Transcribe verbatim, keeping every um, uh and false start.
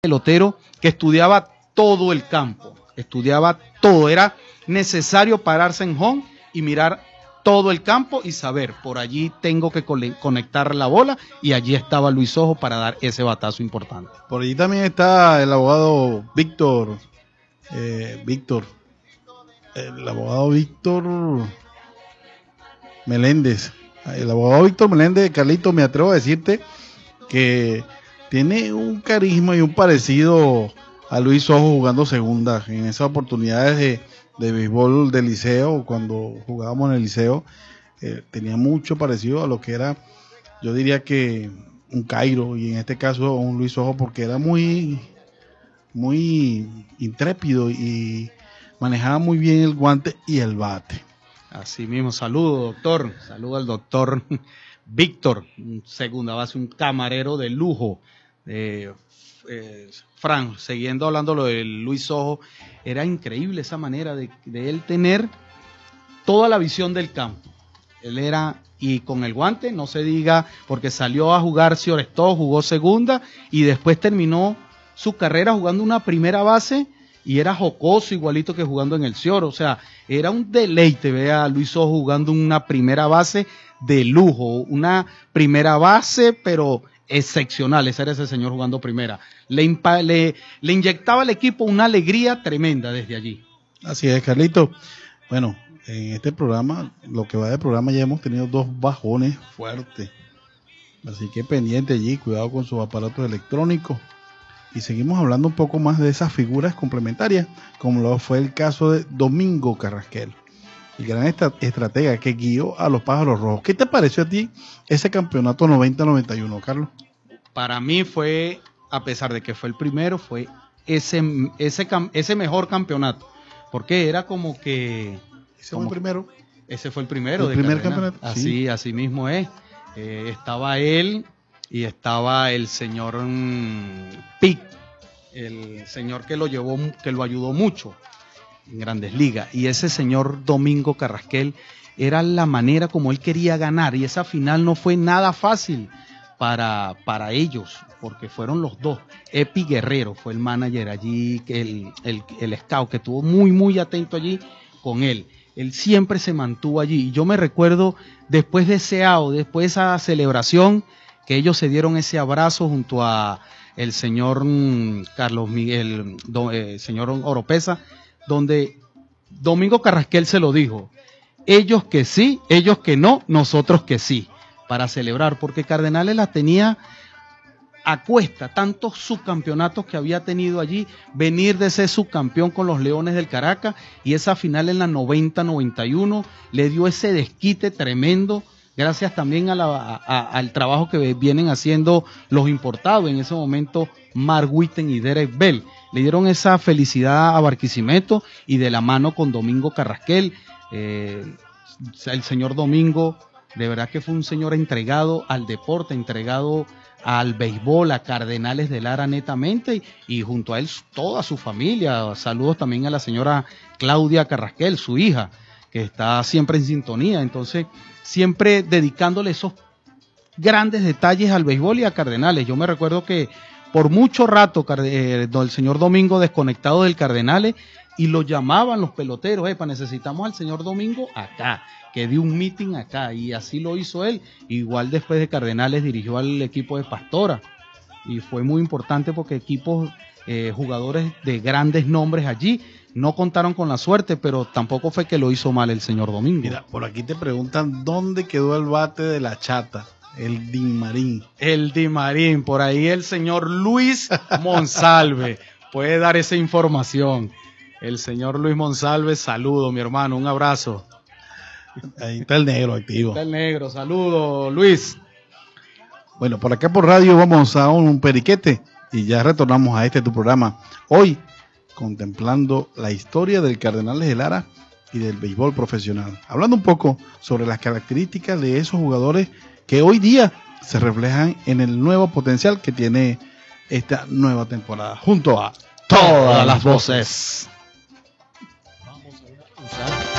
pelotero que estudiaba todo el campo, estudiaba todo, era necesario pararse en home y mirar todo el campo y saber, por allí tengo que conectar la bola, y allí estaba Luis Ojo para dar ese batazo importante. Por allí también está el abogado Víctor, eh, Víctor, el abogado Víctor Meléndez, el abogado Víctor Meléndez. Carlito, me atrevo a decirte que tiene un carisma y un parecido a Luis Ojo jugando segunda, en esas oportunidades de, de béisbol del liceo, cuando jugábamos en el liceo, eh, tenía mucho parecido a lo que era, yo diría que un Cairo, y en este caso un Luis Ojo, porque era muy, muy intrépido y manejaba muy bien el guante y el bate. Así mismo, saludo doctor, saludo al doctor Víctor, un segunda base, un camarero de lujo. Eh, eh, Fran, siguiendo hablando lo de Luis Ojo, era increíble esa manera de, de él tener toda la visión del campo. Él era, y con el guante, no se diga, porque salió a jugar Ciorestó, jugó segunda, y después terminó su carrera jugando una primera base, y era jocoso igualito que jugando en el Cioro. O sea, era un deleite ver a Luis Ojo jugando una primera base de lujo, una primera base, pero excepcional. Ese era ese señor jugando primera. Le, impa le, le inyectaba al equipo una alegría tremenda desde allí. Así es, Carlito. Bueno, en este programa, lo que va de programa, ya hemos tenido dos bajones fuertes. Así que pendiente allí, cuidado con sus aparatos electrónicos. Y seguimos hablando un poco más de esas figuras complementarias, como lo fue el caso de Domingo Carrasquel, el gran estratega que guió a los Pájaros Rojos. ¿Qué te pareció a ti ese campeonato noventa noventa y uno, Carlos? Para mí fue, a pesar de que fue el primero, fue ese, ese, ese mejor campeonato, porque era como que... ¿Ese fue el primero? Ese fue el primero. ¿El de primer Cardenal. campeonato? Así, Sí. así mismo es. Eh, estaba él y estaba el señor mmm, Pic, el señor que lo llevó, que lo ayudó mucho en Grandes Ligas, y ese señor Domingo Carrasquel era la manera como él quería ganar, y esa final no fue nada fácil para, para ellos, porque fueron los dos. Epi Guerrero fue el manager allí, el, el, el scout que estuvo muy muy atento allí con él. Él siempre se mantuvo allí, y yo me recuerdo después de ese out, después de esa celebración, que ellos se dieron ese abrazo junto a el señor mmm, Carlos Miguel, do, eh, señor Oropesa, donde Domingo Carrasquel se lo dijo: ellos que sí, ellos que no, nosotros que sí, para celebrar, porque Cardenales la tenía a cuesta, tantos subcampeonatos que había tenido allí, venir de ser subcampeón con los Leones del Caracas, y esa final en la noventa noventa y uno le dio ese desquite tremendo, gracias también a la, a, a, al trabajo que vienen haciendo los importados, en ese momento Mark Witten y Derek Bell, le dieron esa felicidad a Barquisimeto, y de la mano con Domingo Carrasquel, eh, el señor Domingo, de verdad que fue un señor entregado al deporte, entregado al béisbol, a Cardenales de Lara netamente, y, y junto a él toda su familia. Saludos también a la señora Claudia Carrasquel, su hija, que está siempre en sintonía. Entonces, siempre dedicándole esos grandes detalles al béisbol y a Cardenales. Yo me recuerdo que por mucho rato eh, el señor Domingo desconectado del Cardenales, y lo llamaban los peloteros: epa, necesitamos al señor Domingo acá, que dio un meeting acá, y así lo hizo él. Igual después de Cardenales dirigió al equipo de Pastora, y fue muy importante porque equipos, eh, jugadores de grandes nombres allí no contaron con la suerte, pero tampoco fue que lo hizo mal el señor Domingo. Mira, por aquí te preguntan dónde quedó el bate de la chata, el Di Marín. El Di Marín, por ahí el señor Luis Monsalve puede dar esa información. El señor Luis Monsalve, saludo mi hermano, un abrazo. Ahí está el negro activo. Está el negro, saludo Luis. Bueno, por acá por radio vamos a un periquete y ya retornamos a este tu programa. Hoy, contemplando la historia del Cardenales de Lara y del béisbol profesional. Hablando un poco sobre las características de esos jugadores que hoy día se reflejan en el nuevo potencial que tiene esta nueva temporada. Junto a Todas las voces. Vamos a